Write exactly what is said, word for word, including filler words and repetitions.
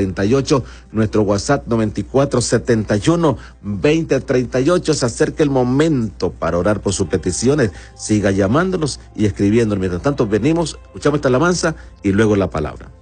cuarenta y ocho, nuestro WhatsApp noventa y cuatro setenta y uno veinte treinta y ocho. Se acerca el momento para orar por sus peticiones. Siga llamándonos y escribiéndonos. Mientras tanto, venimos, escuchamos esta alabanza y luego la palabra.